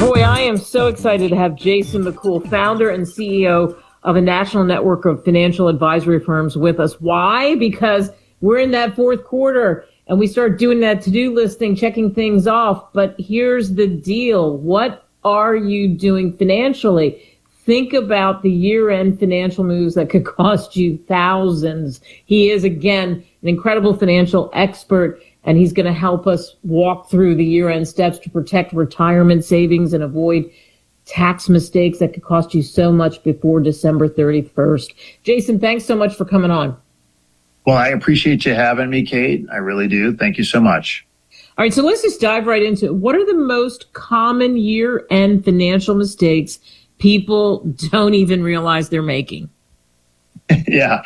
Boy, I am so excited to have Jason McCool, founder and CEO of a national network of financial advisory firms, with us. Why? Because we're in that fourth quarter and we start doing that to-do listing, checking things off. But here's the deal. What are you doing financially? Think about the year-end financial moves that could cost you thousands. He is, again, an incredible financial expert, and he's going to help us walk through the year-end steps to protect retirement savings and avoid tax mistakes that could cost you so much before December 31st. Jason, thanks so much for coming on. Well, I appreciate you having me, Kate. I really do. Thank you so much. All right, so let's just dive right into it. What are the most common year-end financial mistakes people don't even realize they're making? Yeah.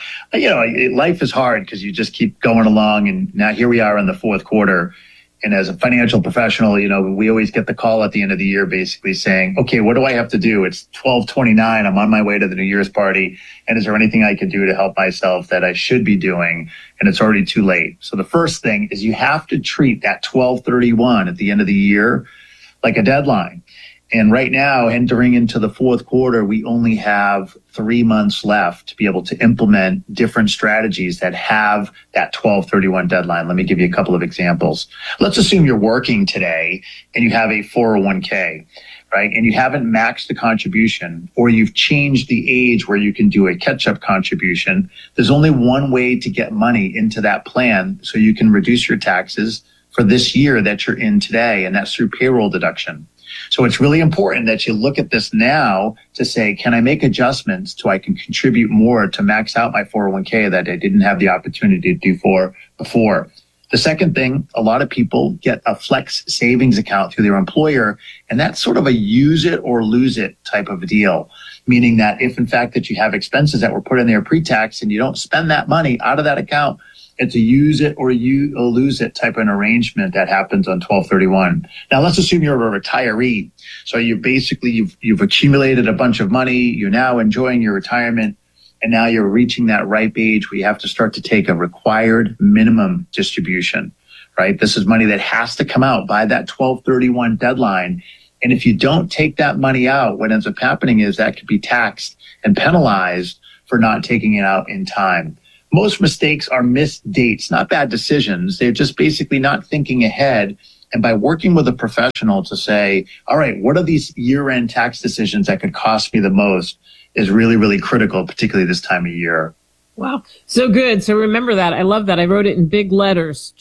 Life is hard because you just keep going along. And now here we are in the fourth quarter. And as a financial professional, we always get the call at the end of the year basically saying, okay, what do I have to do? It's 12/29. I'm on my way to the New Year's party. And is there anything I can do to help myself that I should be doing? And it's already too late. So the first thing is you have to treat that 12/31 at the end of the year like a deadline. And right now, entering into the fourth quarter, we only have 3 months left to be able to implement different strategies that have that 12/31 deadline. Let me give you a couple of examples. Let's assume you're working today and you have a 401k, right? And you haven't maxed the contribution, or you've changed the age where you can do a catch-up contribution. There's only one way to get money into that plan so you can reduce your taxes for this year that you're in today, and that's through payroll deduction. So it's really important that you look at this now to say, can I make adjustments so I can contribute more to max out my 401k that I didn't have the opportunity to do for before? The second thing, a lot of people get a flex savings account through their employer, and that's sort of a use it or lose it type of a deal, meaning that if in fact that you have expenses that were put in there pre-tax and you don't spend that money out of that account, it's a use it or you lose it type of an arrangement that happens on 12/31. Now, let's assume you're a retiree. So you've accumulated a bunch of money. You're now enjoying your retirement. And now you're reaching that ripe age where you have to start to take a required minimum distribution, right? This is money that has to come out by that 12/31 deadline. And if you don't take that money out, what ends up happening is that could be taxed and penalized for not taking it out in time. Most mistakes are missed dates, not bad decisions. They're just basically not thinking ahead. And by working with a professional to say, all right, what are these year-end tax decisions that could cost me the most is really, really critical, particularly this time of year. Wow. So good. So remember that. I love that. I wrote it in big letters.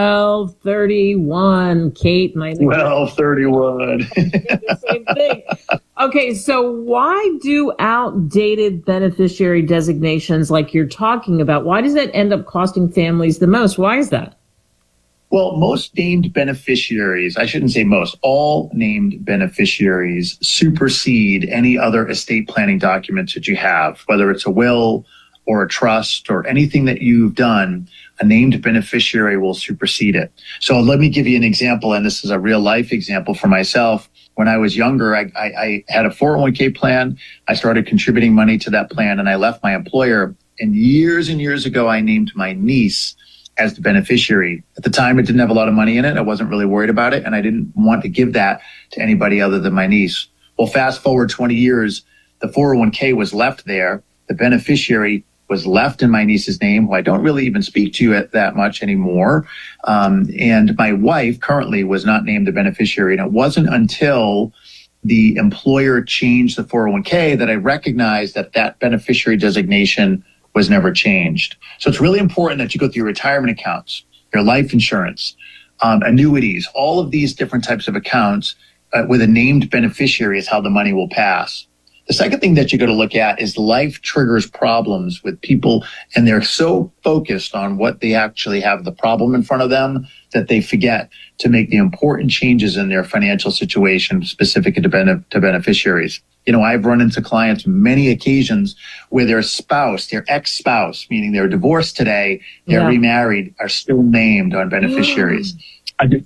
12/31, Kate. 12/31. Same thing. Okay. So why do outdated beneficiary designations like you're talking about, why does that end up costing families the most? Why is that? Well, most named beneficiaries, I shouldn't say most, all named beneficiaries supersede any other estate planning documents that you have, whether it's a will or a trust or anything that you've done. A named beneficiary will supersede it. So let me give you an example, and this is a real life example for myself. When I was younger, I had a 401k plan. I started contributing money to that plan, and I left my employer. And years ago, I named my niece as the beneficiary. At the time, it didn't have a lot of money in it. I wasn't really worried about it, and I didn't want to give that to anybody other than my niece. Well, fast forward 20 years, the 401k was left there. The beneficiary was left in my niece's name, who I don't really even speak to that much anymore. And my wife currently was not named the beneficiary. And it wasn't until the employer changed the 401k that I recognized that that beneficiary designation was never changed. So it's really important that you go through your retirement accounts, your life insurance, annuities, all of these different types of accounts with a named beneficiary is how the money will pass. The second thing that you got to look at is life triggers problems with people, and they're so focused on what they actually have the problem in front of them that they forget to make the important changes in their financial situation specific to beneficiaries. I've run into clients many occasions where their spouse, their ex-spouse, meaning they're divorced today, they're remarried, are still named on beneficiaries. God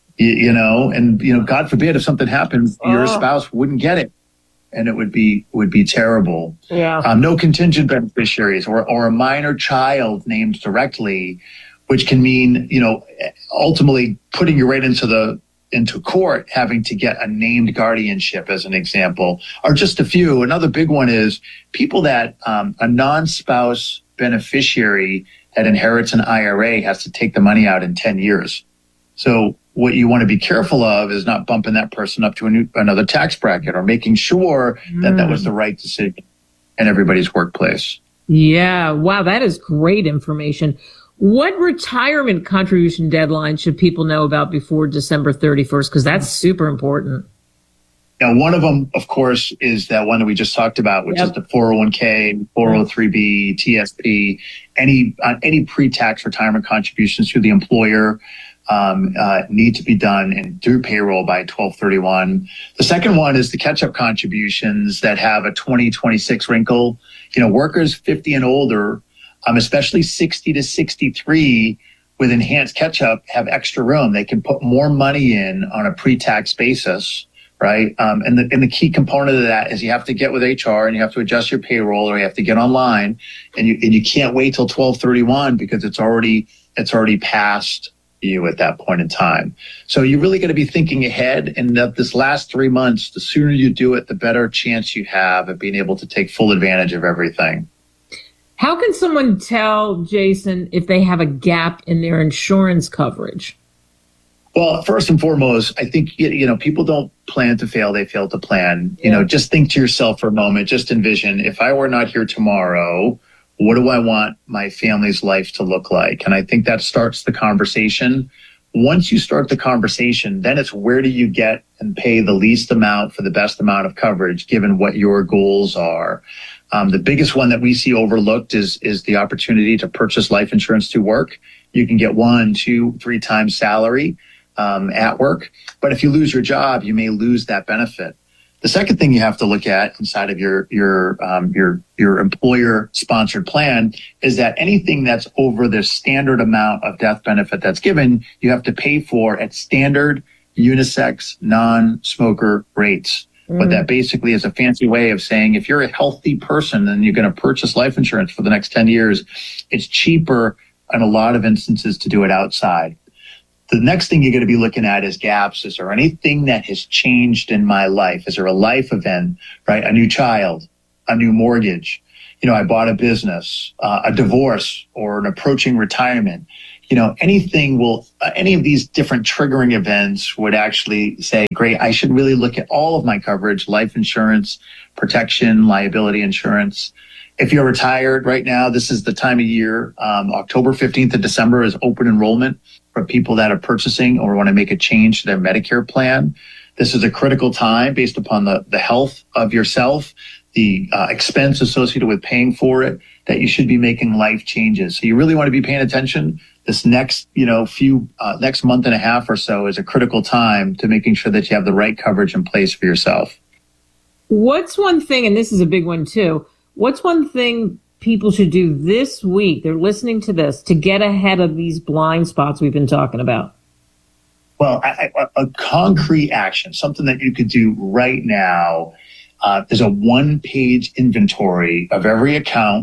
forbid if something happens, your spouse wouldn't get it. And it would be terrible. Yeah. No contingent beneficiaries or a minor child named directly, which can mean, ultimately putting you right into the into court having to get a named guardianship, as an example, are just a few. Another big one is people that a non-spouse beneficiary that inherits an IRA has to take the money out in 10 years. So what you want to be careful of is not bumping that person up to another tax bracket, or making sure that that was the right decision in everybody's workplace. Yeah. Wow. That is great information. What retirement contribution deadline should people know about before December 31st? Because that's super important. Now, one of them, of course, is that one that we just talked about, which is the 401k, 403b, TSP, any pre-tax retirement contributions to the employer need to be done and through payroll by 12/31. The second one is the catch-up contributions that have a 2026 wrinkle. Workers 50 and older, especially 60 to 63 with enhanced catch-up, have extra room. They can put more money in on a pre-tax basis, right? And the key component of that is you have to get with HR and you have to adjust your payroll, or you have to get online, and you can't wait till 12/31 because it's already past you at that point in time. So you really got to be thinking ahead, and that this last 3 months, the sooner you do it, the better chance you have of being able to take full advantage of everything. How can someone tell, Jason, if they have a gap in their insurance coverage? Well, first and foremost, I think, people don't plan to fail, they fail to plan. Just think to yourself for a moment, just envision, if I were not here tomorrow, what do I want my family's life to look like? And I think that starts the conversation. Once you start the conversation, then it's where do you get and pay the least amount for the best amount of coverage, given what your goals are. The biggest one that we see overlooked is the opportunity to purchase life insurance through work. You can get 1, 2, 3 times salary at work. But if you lose your job, you may lose that benefit. The second thing you have to look at inside of your employer sponsored plan is that anything that's over the standard amount of death benefit that's given, you have to pay for at standard unisex non-smoker rates. But that basically is a fancy way of saying if you're a healthy person and you're going to purchase life insurance for the next 10 years, it's cheaper in a lot of instances to do it outside. The next thing you're going to be looking at is gaps. Is there anything that has changed in my life? Is there a life event, right? A new child, a new mortgage. I bought a business, a divorce, or an approaching retirement. Any of these different triggering events would actually say, great, I should really look at all of my coverage, life insurance, protection, liability insurance. If you're retired right now, this is the time of year. October 15th to December is open enrollment for people that are purchasing or want to make a change to their Medicare plan. This is a critical time based upon the health of yourself, the expense associated with paying for it, that you should be making life changes. So you really want to be paying attention. This next, next month and a half or so is a critical time to making sure that you have the right coverage in place for yourself. What's one thing, and this is a big one too, what's one thing people should do this week, they're listening to this, to get ahead of these blind spots we've been talking about? Well, a concrete action, something that you could do right now, there's a one-page inventory of every account,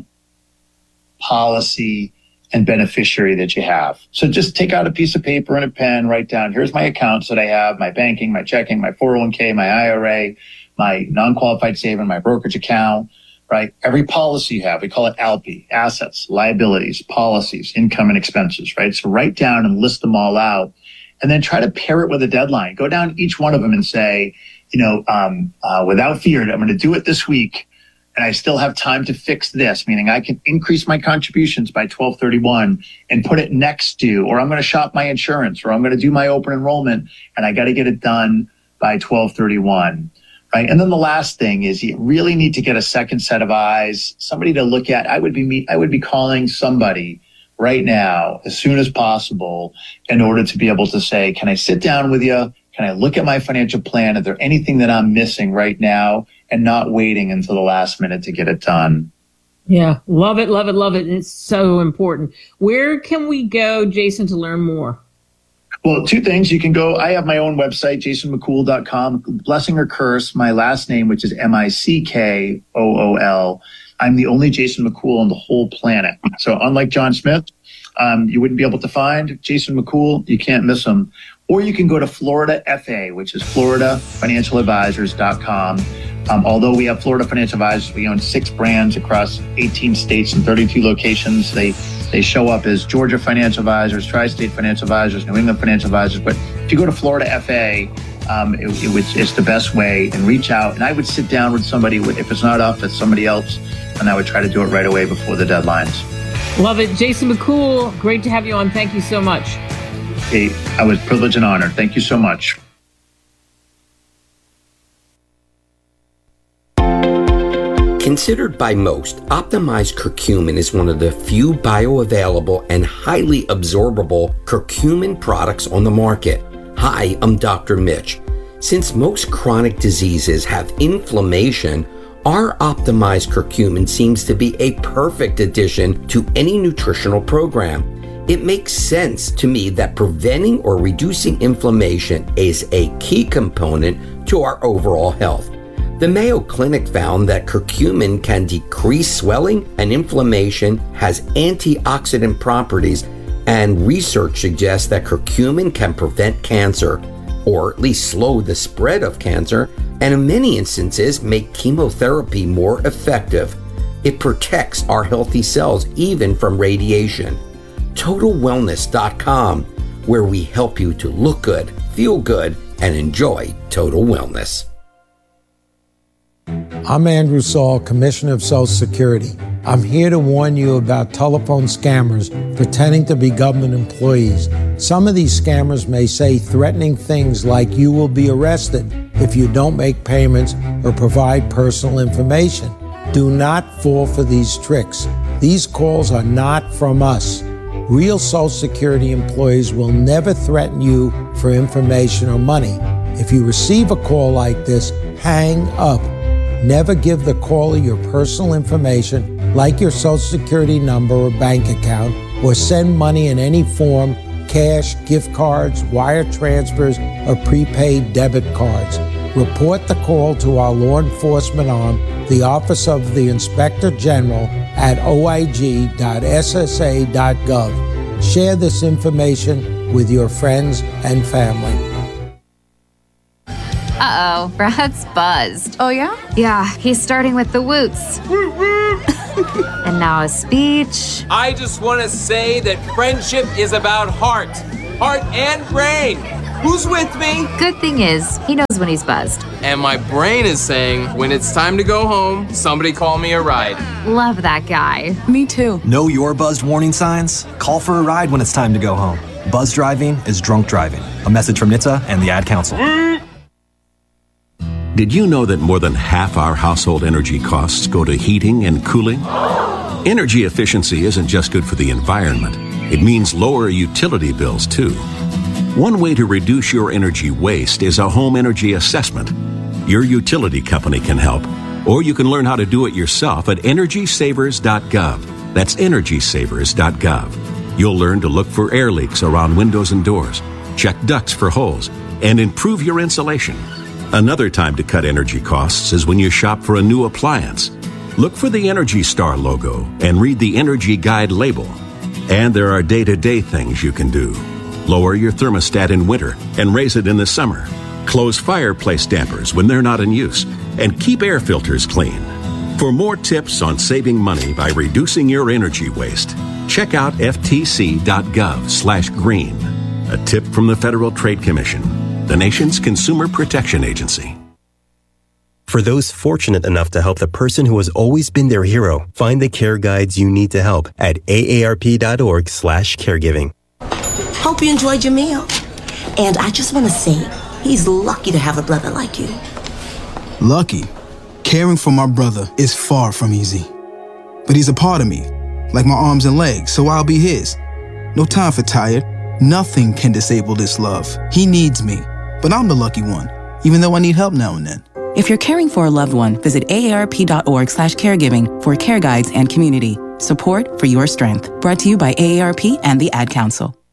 policy, and beneficiary that you have. So just take out a piece of paper and a pen, write down, here's my accounts that I have, my banking, my checking, my 401k, my IRA, my non-qualified saving, my brokerage account, right? Every policy you have, we call it ALPI, assets, liabilities, policies, income and expenses, right? So write down and list them all out, and then try to pair it with a deadline. Go down each one of them and say, without fear, I'm going to do it this week, and I still have time to fix this, meaning I can increase my contributions by 12/31 and put it next to, or I'm going to shop my insurance, or I'm going to do my open enrollment, and I got to get it done by 12/31. Right. And then the last thing is you really need to get a second set of eyes, somebody to look at. I would be calling somebody right now as soon as possible in order to be able to say, can I sit down with you? Can I look at my financial plan? Is there anything that I'm missing right now, and not waiting until the last minute to get it done? Yeah. Love it. Love it. Love it. It's so important. Where can we go, Jason, to learn more? Well, two things. You can go, I have my own website, jasonmccool.com, blessing or curse, my last name, which is MICKOOL. I'm the only Jason McCool on the whole planet. So unlike John Smith, you wouldn't be able to find Jason McCool. You can't miss him. or you can go to Florida FA, which is floridafinancialadvisors.com. Although we have Florida Financial Advisors, we own 6 brands across 18 states and 32 locations. They show up as Georgia Financial Advisors, Tri-State Financial Advisors, New England Financial Advisors. But if you go to Florida FA, it's the best way, and reach out. And I would sit down with somebody, if it's not us, it's somebody else, and I would try to do it right away before the deadlines. Love it. Jason McCool, great to have you on. Thank you so much. Hey, I was privileged and honored. Thank you so much. Considered by most, optimized curcumin is one of the few bioavailable and highly absorbable curcumin products on the market. Hi, I'm Dr. Mitch. Since most chronic diseases have inflammation, our optimized curcumin seems to be a perfect addition to any nutritional program. It makes sense to me that preventing or reducing inflammation is a key component to our overall health. The Mayo Clinic found that curcumin can decrease swelling and inflammation, has antioxidant properties, and research suggests that curcumin can prevent cancer, or at least slow the spread of cancer, and in many instances make chemotherapy more effective. It protects our healthy cells even from radiation. TotalWellness.com, where we help you to look good, feel good, and enjoy total wellness. I'm Andrew Saul, Commissioner of Social Security. I'm here to warn you about telephone scammers pretending to be government employees. Some of these scammers may say threatening things like you will be arrested if you don't make payments or provide personal information. Do not fall for these tricks. These calls are not from us. Real Social Security employees will never threaten you for information or money. If you receive a call like this, hang up. Never give the caller your personal information, like your Social Security number or bank account, or send money in any form, cash, gift cards, wire transfers, or prepaid debit cards. Report the call to our law enforcement arm, the Office of the Inspector General, at oig.ssa.gov. Share this information with your friends and family. Uh-oh, Brad's buzzed. Oh, yeah? Yeah, he's starting with the woots. And now a speech. I just want to say that friendship is about heart and brain. Who's with me? Good thing is, he knows when he's buzzed. And my brain is saying, when it's time to go home, somebody call me a ride. Love that guy. Me too. Know your buzzed warning signs? Call for a ride when it's time to go home. Buzz driving is drunk driving. A message from NHTSA and the Ad Council. Did you know that more than half our household energy costs go to heating and cooling? Energy efficiency isn't just good for the environment. It means lower utility bills, too. One way to reduce your energy waste is a home energy assessment. Your utility company can help, or you can learn how to do it yourself at EnergySavers.gov. That's EnergySavers.gov. You'll learn to look for air leaks around windows and doors, check ducts for holes, and improve your insulation. Another time to cut energy costs is when you shop for a new appliance. Look for the Energy Star logo and read the Energy Guide label. And there are day-to-day things you can do. Lower your thermostat in winter and raise it in the summer. Close fireplace dampers when they're not in use. And keep air filters clean. For more tips on saving money by reducing your energy waste, check out ftc.gov/green. A tip from the Federal Trade Commission, the nation's consumer protection agency. For those fortunate enough to help the person who has always been their hero, find the care guides you need to help at aarp.org/caregiving. Hope you enjoyed your meal. And I just want to say, he's lucky to have a brother like you. Lucky? Caring for my brother is far from easy. But he's a part of me, like my arms and legs, so I'll be his. No time for tired. Nothing can disable this love. He needs me, but I'm the lucky one, even though I need help now and then. If you're caring for a loved one, visit aarp.org/caregiving for care guides and community. Support for your strength. Brought to you by AARP and the Ad Council.